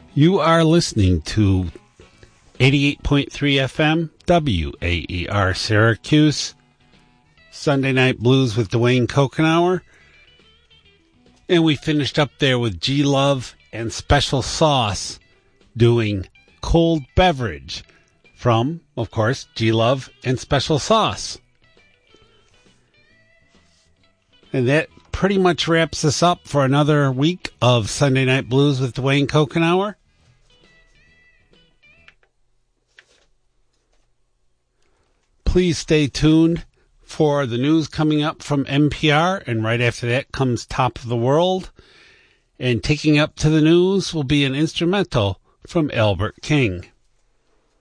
You are listening to 88.3 FM, WAER Syracuse, Sunday Night Blues with Dwayne Kokenauer. And we finished up there with G-Love and Special Sauce doing Cold Beverage from, of course, G-Love and Special Sauce. And that pretty much wraps us up for another week of Sunday Night Blues with Dwayne Kokenauer. Please stay tuned for the news coming up from NPR, and right after that comes Top of the World. And taking up to the news will be an instrumental from Albert King.